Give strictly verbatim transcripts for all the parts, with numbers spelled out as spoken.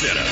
Center.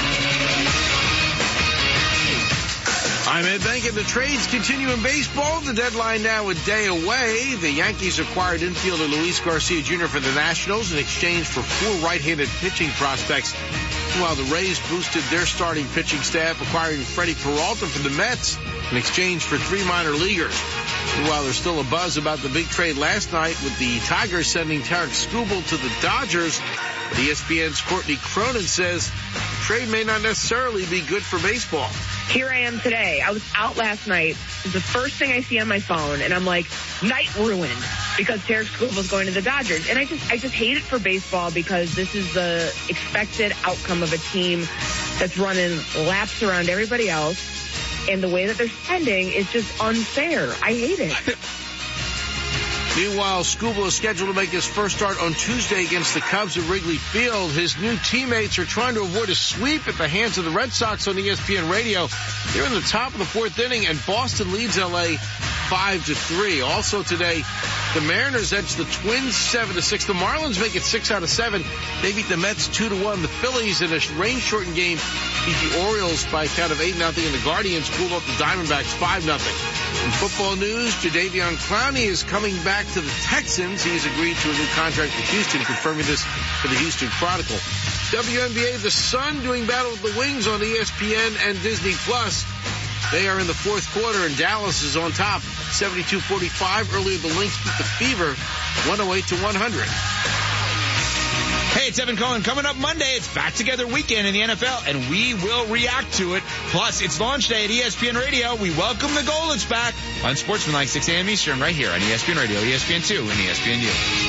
I'm Ed Bank, and the trades continue in baseball. The deadline now a day away. The Yankees acquired infielder Luis Garcia Junior for the Nationals in exchange for four right-handed pitching prospects. While the Rays boosted their starting pitching staff, acquiring Freddie Peralta for the Mets in exchange for three minor leaguers. While there's still a buzz about the big trade last night with the Tigers sending Tarek Skubal to the Dodgers, E S P N's Courtney Cronin says the trade may not necessarily be good for baseball. Here I am today. I was out last night. It's the first thing I see on my phone, and I'm like, night ruined because Tarek Skubal's going to the Dodgers. And I just I just hate it for baseball because this is the expected outcome of a team that's running laps around everybody else. And the way that they're spending is just unfair. I hate it. Meanwhile, Skubal is scheduled to make his first start on Tuesday against the Cubs at Wrigley Field. His new teammates are trying to avoid a sweep at the hands of the Red Sox on E S P N Radio. They're in the top of the fourth inning, and Boston leads L A five to three. Also today, the Mariners edge the Twins seven to six. The Marlins make it six out of seven. They beat the Mets two to one. The Phillies, in a rain-shortened game, beat the Orioles by a count of eight nothing, and the Guardians cooled off the Diamondbacks five nothing. In football news, Jadeveon Clowney is coming back to the Texans. He's agreed to a new contract with Houston, confirming this for the Houston Chronicle. W N B A, the Sun doing battle with the Wings on E S P N and Disney Plus. They are in the fourth quarter, and Dallas is on top, seventy-two forty-five. Earlier, the Lynx beat the Fever, one oh eight to one hundred. Hey, it's Evan Cohen. Coming up Monday, it's Back Together Weekend in the N F L, and we will react to it. Plus, it's launch day at E S P N Radio. We welcome the Goldens back on Sportsmanlike, six a.m. Eastern, right here on E S P N Radio, E S P N two, and E S P N U.